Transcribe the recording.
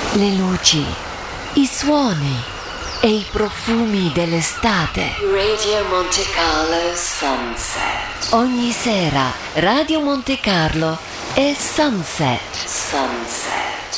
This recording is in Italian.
le luci, i suoni e i profumi dell'estate. Radio Monte Carlo Sunset. Ogni sera Radio Monte Carlo e Sunset. Sunset.